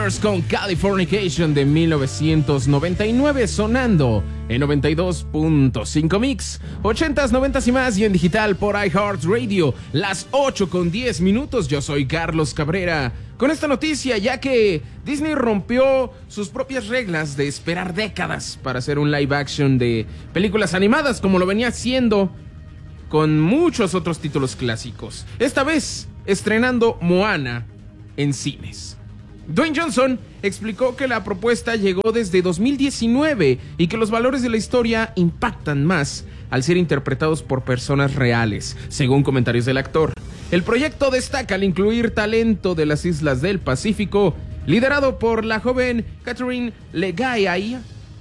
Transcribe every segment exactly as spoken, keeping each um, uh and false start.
Con Californication de mil novecientos noventa y nueve sonando en noventa y dos punto cinco Mix, ochentas, noventas y más y en digital por iHeartRadio, las ocho con diez minutos. Yo soy Carlos Cabrera con esta noticia, ya que Disney rompió sus propias reglas de esperar décadas para hacer un live action de películas animadas, como lo venía haciendo con muchos otros títulos clásicos. Esta vez estrenando Moana en cines. Dwayne Johnson explicó que la propuesta llegó desde dos mil diecinueve y que los valores de la historia impactan más al ser interpretados por personas reales, según comentarios del actor. El proyecto destaca al incluir talento de las islas del Pacífico, liderado por la joven Catherine Legay,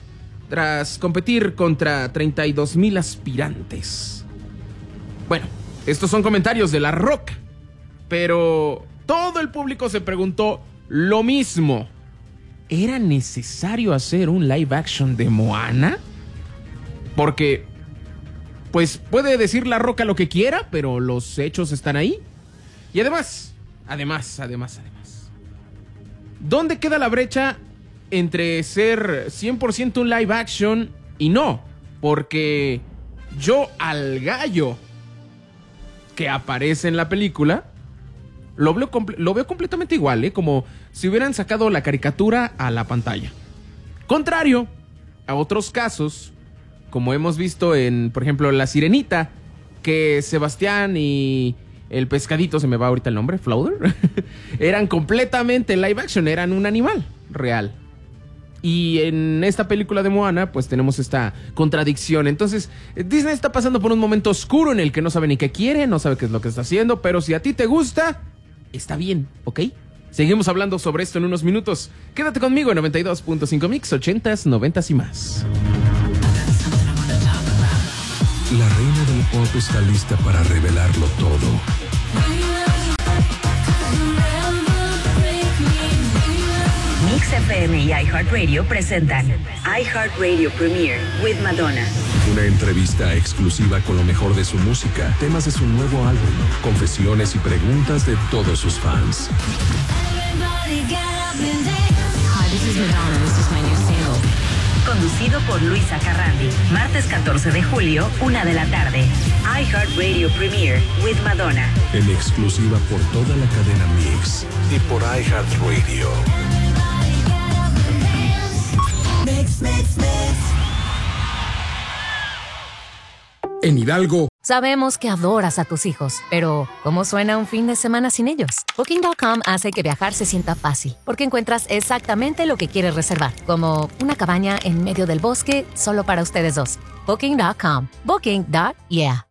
tras competir contra treinta y dos mil aspirantes. Bueno, estos son comentarios de La Roca, pero todo el público se preguntó lo mismo. ¿Era necesario hacer un live action de Moana? Porque, pues, puede decir La Roca lo que quiera, pero los hechos están ahí. Y además, además, además, además, ¿dónde queda la brecha entre ser cien por ciento un live action y no? Porque yo al gallo que aparece en la película Lo veo, comple- lo veo completamente igual, ¿eh? Como si hubieran sacado la caricatura a la pantalla. Contrario a otros casos, como hemos visto en, por ejemplo, La Sirenita, que Sebastián y el pescadito, se me va ahorita el nombre, Flounder, eran completamente live action, eran un animal real. Y en esta película de Moana, pues tenemos esta contradicción. Entonces, Disney está pasando por un momento oscuro en el que no sabe ni qué quiere, no sabe qué es lo que está haciendo, pero si a ti te gusta, está bien, ¿ok? Seguimos hablando sobre esto en unos minutos. Quédate conmigo en noventa y dos punto cinco Mix, ochentas, noventas y más. La reina del pop está lista para revelarlo todo. Mix F M y iHeartRadio presentan iHeartRadio Premiere with Madonna. Una entrevista exclusiva con lo mejor de su música, temas de su nuevo álbum, confesiones y preguntas de todos sus fans. Hi, this is Madonna. This is my new single. Conducido por Luisa Carrandi. Martes catorce de julio, una de la tarde. iHeartRadio Premiere with Madonna. En exclusiva por toda la cadena Mix y por iHeartRadio. Mix, mix, mix. En Hidalgo. Sabemos que adoras a tus hijos, pero ¿cómo suena un fin de semana sin ellos? Booking punto com hace que viajar se sienta fácil, porque encuentras exactamente lo que quieres reservar, como una cabaña en medio del bosque solo para ustedes dos. Booking punto com. Booking. Yeah.